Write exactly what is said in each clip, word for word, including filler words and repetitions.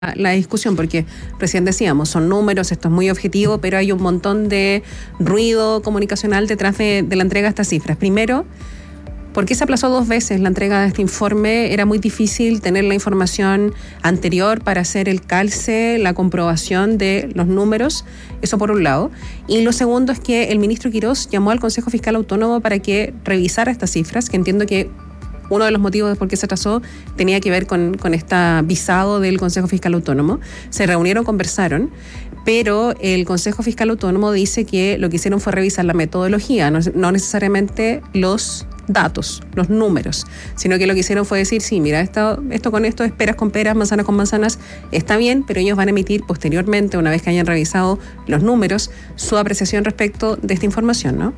la discusión, porque recién decíamos, son números, esto es muy objetivo, pero hay un montón de ruido comunicacional detrás de, de la entrega de estas cifras. Primero, ¿por qué se aplazó dos veces la entrega de este informe? Era muy difícil tener la información anterior para hacer el calce, la comprobación de los números, eso por un lado. Y lo segundo es que el ministro Quirós llamó al Consejo Fiscal Autónomo para que revisara estas cifras, que entiendo que uno de los motivos de por qué se atrasó tenía que ver con, con este visado del Consejo Fiscal Autónomo. Se reunieron, conversaron, pero el Consejo Fiscal Autónomo dice que lo que hicieron fue revisar la metodología, no, no necesariamente los datos, los números, sino que lo que hicieron fue decir, sí, mira, esto, esto con esto, peras con peras, manzanas con manzanas, está bien, pero ellos van a emitir posteriormente, una vez que hayan revisado los números, su apreciación respecto de esta información, ¿no?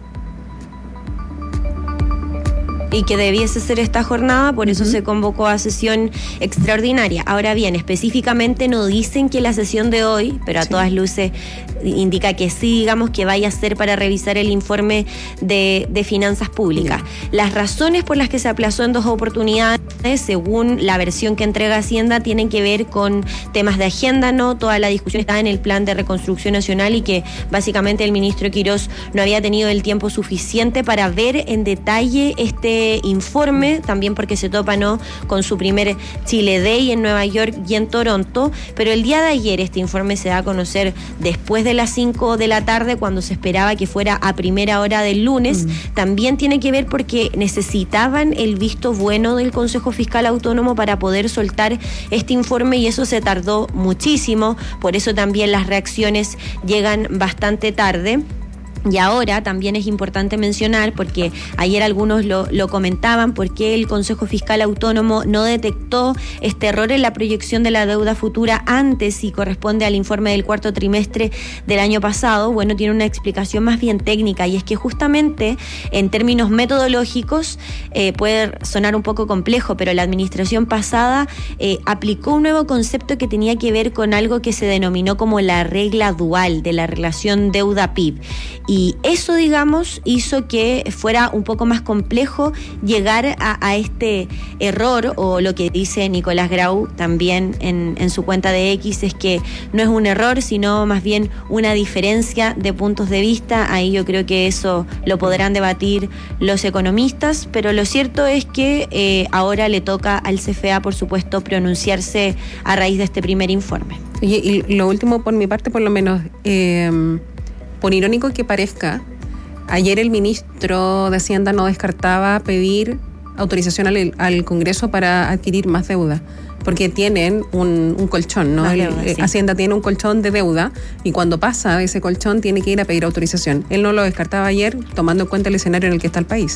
Y que debiese ser esta jornada, por eso uh-huh. se convocó a sesión extraordinaria. Ahora bien, específicamente no dicen que la sesión de hoy, pero a sí. todas luces indica que sí, digamos, que vaya a ser para revisar el informe de, de finanzas públicas. Yeah. Las razones por las que se aplazó en dos oportunidades, según la versión que entrega Hacienda, tienen que ver con temas de agenda, ¿no? Toda la discusión está en el plan de reconstrucción nacional y que básicamente el ministro Quirós no había tenido el tiempo suficiente para ver en detalle este informe, también porque se topa ¿no? con su primer Chile Day en Nueva York y en Toronto, pero el día de ayer este informe se da a conocer después de las cinco de la tarde, cuando se esperaba que fuera a primera hora del lunes. Mm. También tiene que ver porque necesitaban el visto bueno del Consejo Fiscal Autónomo para poder soltar este informe y eso se tardó muchísimo, por eso también las reacciones llegan bastante tarde. Y ahora también es importante mencionar, porque ayer algunos lo, lo comentaban, por qué el Consejo Fiscal Autónomo no detectó este error en la proyección de la deuda futura antes y corresponde al informe del cuarto trimestre del año pasado. Bueno, tiene una explicación más bien técnica y es que justamente en términos metodológicos eh, puede sonar un poco complejo, pero la administración pasada eh, aplicó un nuevo concepto que tenía que ver con algo que se denominó como la regla dual de la relación deuda-P I B. Y eso, digamos, hizo que fuera un poco más complejo llegar a, a este error, o lo que dice Nicolás Grau también en, en su cuenta de X, es que no es un error, sino más bien una diferencia de puntos de vista. Ahí yo creo que eso lo podrán debatir los economistas, pero lo cierto es que eh, ahora le toca al C F A, por supuesto, pronunciarse a raíz de este primer informe. Y, y lo último, por mi parte, por lo menos... Eh... Por irónico que parezca, ayer el ministro de Hacienda no descartaba pedir autorización al, al Congreso para adquirir más deuda, porque tienen un, un colchón, ¿no? Deuda, el, sí. Hacienda tiene un colchón de deuda y cuando pasa ese colchón tiene que ir a pedir autorización. Él no lo descartaba ayer, tomando en cuenta el escenario en el que está el país.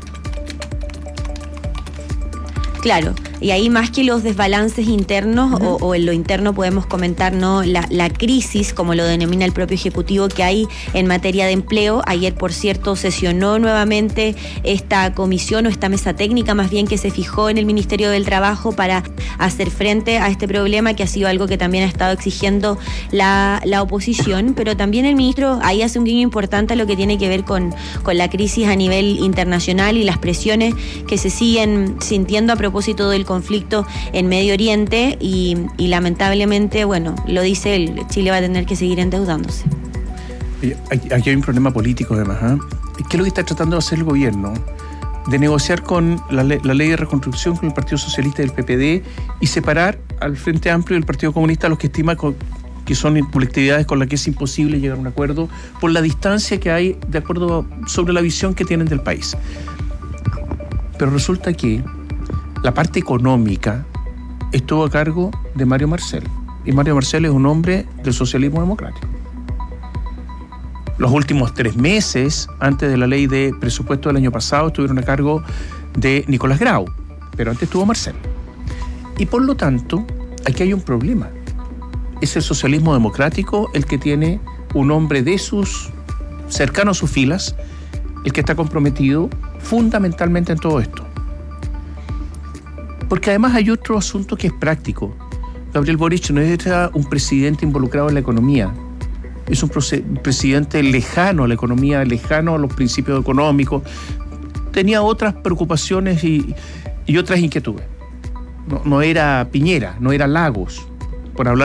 Claro, y ahí más que los desbalances internos uh-huh. o, o en lo interno podemos comentar no la, la crisis, como lo denomina el propio Ejecutivo, que hay en materia de empleo. Ayer, por cierto, sesionó nuevamente esta comisión o esta mesa técnica más bien que se fijó en el Ministerio del Trabajo para hacer frente a este problema, que ha sido algo que también ha estado exigiendo la, la oposición, pero también el ministro ahí hace un guiño importante a lo que tiene que ver con, con la crisis a nivel internacional y las presiones que se siguen sintiendo a propósito del conflicto en Medio Oriente y, y lamentablemente, bueno, lo dice él, Chile va a tener que seguir endeudándose. Aquí hay un problema político además, ¿eh? ¿Qué es lo que está tratando de hacer el gobierno? De negociar con la ley, la ley de reconstrucción con el Partido Socialista y el P P D y separar al Frente Amplio y el Partido Comunista, los que estima con, que son colectividades con las que es imposible llegar a un acuerdo por la distancia que hay de acuerdo sobre la visión que tienen del país. Pero resulta que la parte económica estuvo a cargo de Mario Marcel. Y Mario Marcel es un hombre del socialismo democrático. Los últimos tres meses, antes de la ley de presupuesto del año pasado, estuvieron a cargo de Nicolás Grau. Pero antes estuvo Marcel. Y por lo tanto, aquí hay un problema. Es el socialismo democrático el que tiene un hombre de sus, cercano a sus filas, el que está comprometido fundamentalmente en todo esto. Porque además hay otro asunto que es práctico. Gabriel Boric no era un presidente involucrado en la economía. Es un presidente lejano a la economía, lejano a los principios económicos. Tenía otras preocupaciones y, y otras inquietudes. No, no era Piñera, no era Lagos. por hablar